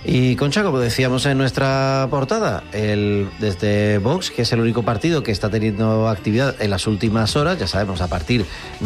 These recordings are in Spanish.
Y Concha, como decíamos en nuestra portada, desde Vox, que es el único partido que está teniendo actividad en las últimas horas, ya sabemos, a partir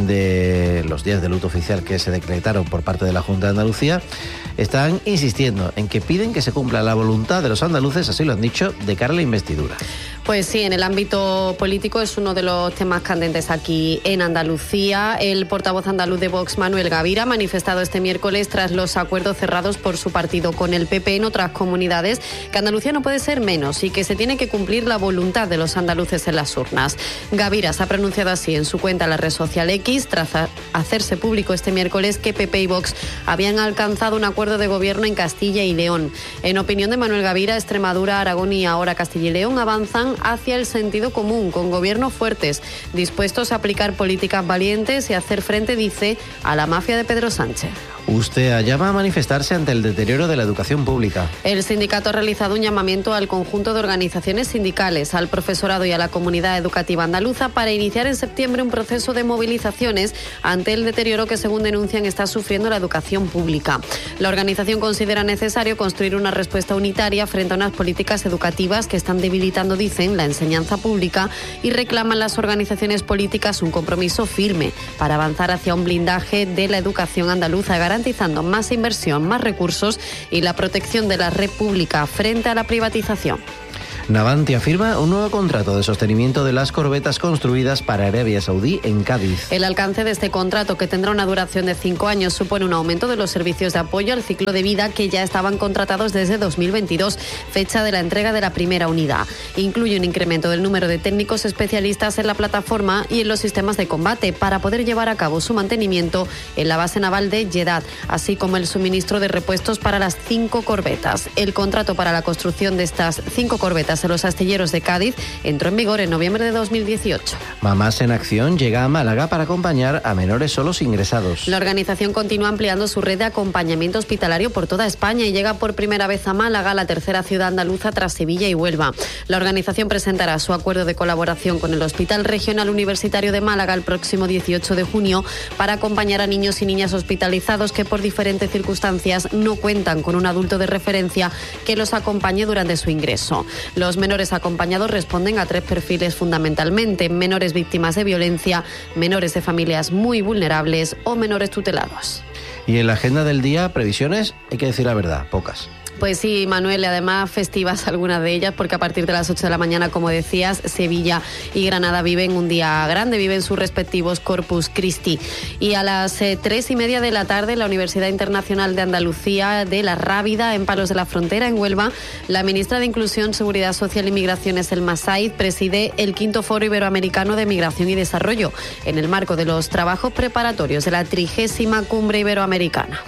de los días de luto oficial que se decretaron por parte de la Junta de Andalucía, están insistiendo en que piden que se cumpla la voluntad de los andaluces, así lo han dicho, de cara a la investidura. Pues sí, en el ámbito político es uno de los temas candentes aquí en Andalucía. El portavoz andaluz de Vox, Manuel Gavira, ha manifestado este miércoles, tras los acuerdos cerrados por su partido con el PP en otras comunidades, que Andalucía no puede ser menos y que se tiene que cumplir la voluntad de los andaluces en las urnas. Gavira se ha pronunciado así en su cuenta en la red social X, tras hacerse público este miércoles que PP y Vox habían alcanzado un acuerdo de gobierno en Castilla y León. En opinión de Manuel Gavira, Extremadura, Aragón y ahora Castilla y León avanzan hacia el sentido común, con gobiernos fuertes, dispuestos a aplicar políticas valientes y hacer frente, dice, a la mafia de Pedro Sánchez. Usted llama a manifestarse ante el deterioro de la educación pública. El sindicato ha realizado un llamamiento al conjunto de organizaciones sindicales, al profesorado y a la comunidad educativa andaluza para iniciar en septiembre un proceso de movilizaciones ante el deterioro que, según denuncian, está sufriendo la educación pública. La organización considera necesario construir una respuesta unitaria frente a unas políticas educativas que están debilitando, dicen, la enseñanza pública, y reclaman las organizaciones políticas un compromiso firme para avanzar hacia un blindaje de la educación andaluza, garantizando más inversión, más recursos y la protección de la red pública frente a la privatización. Navantia firma un nuevo contrato de sostenimiento de las corbetas construidas para Arabia Saudí en Cádiz. El alcance de este contrato, que tendrá una duración de 5 años, supone un aumento de los servicios de apoyo al ciclo de vida que ya estaban contratados desde 2022, fecha de la entrega de la primera unidad. Incluye un incremento del número de técnicos especialistas en la plataforma y en los sistemas de combate para poder llevar a cabo su mantenimiento en la base naval de Jeddah, así como el suministro de repuestos para las 5 corbetas. El contrato para la construcción de estas 5 corbetas en los astilleros de Cádiz entró en vigor en noviembre de 2018. Mamás en Acción llega a Málaga para acompañar a menores solos ingresados. La organización continúa ampliando su red de acompañamiento hospitalario por toda España y llega por primera vez a Málaga, la tercera ciudad andaluza tras Sevilla y Huelva. La organización presentará su acuerdo de colaboración con el Hospital Regional Universitario de Málaga el próximo 18 de junio para acompañar a niños y niñas hospitalizados que por diferentes circunstancias no cuentan con un adulto de referencia que los acompañe durante su ingreso. Los menores acompañados responden a 3 perfiles fundamentalmente: menores víctimas de violencia, menores de familias muy vulnerables o menores tutelados. Y en la agenda del día, previsiones, hay que decir la verdad, pocas. Pues sí, Manuel, además festivas algunas de ellas, porque a partir de las 8 de la mañana, como decías, Sevilla y Granada viven un día grande, viven sus respectivos Corpus Christi. Y a las 3:30 de la tarde, la Universidad Internacional de Andalucía de La Rábida, en Palos de la Frontera, en Huelva, la ministra de Inclusión, Seguridad Social y Migraciones, Elma Said, preside el 5º Foro Iberoamericano de Migración y Desarrollo, en el marco de los trabajos preparatorios de la 30ª Cumbre Iberoamericana.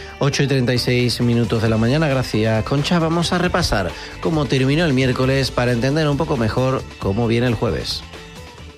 8:36 de la mañana, gracias Concha. Vamos a repasar cómo terminó el miércoles para entender un poco mejor cómo viene el jueves.